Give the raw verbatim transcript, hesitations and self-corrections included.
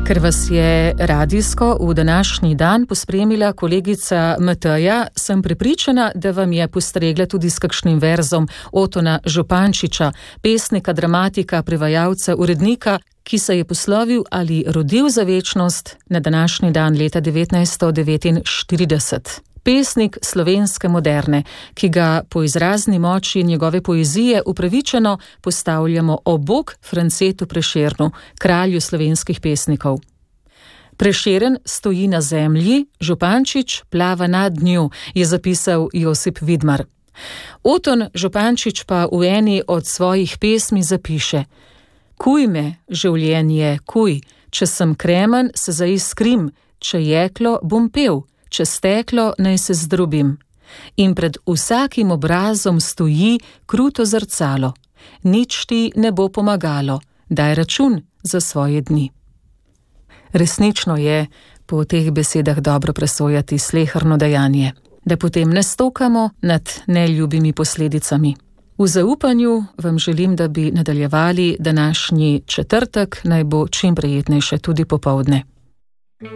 Ker vas je radijsko v današnji dan pospremila kolegica Mateja, sem prepričana, da vam je postregla tudi s kakšnim verzom Otona Župančiča, pesnika, dramatika, prevajalca, urednika, ki se je poslovil ali rodil za večnost na današnji dan leta devetnajststo devetinštirideset. Pesnik slovenske moderne, ki ga po izrazni moči njegove poezije upravičeno postavljamo ob bok Francetu Prešernu, kralju slovenskih pesnikov. Prešeren stoji na zemlji, Župančič plava nad njo, je zapisal Josip Vidmar. Oton Župančič pa v eni od svojih pesmi zapiše: Kuj me, življenje, kuj, če sem kremen, se zaiskrim, če jeklo, bom pel, če steklo, naj se zdrobim. In pred vsakim obrazom stoji kruto zrcalo. Nič ti ne bo pomagalo, daj račun za svoje dni. Resnično je po teh besedah dobro presojati sleherno dejanje, da potem ne stokamo nad neljubimi posledicami. V zaupanju vam želim, da bi nadaljevali današnji četrtek, naj bo čim prijetnejše tudi popoldne.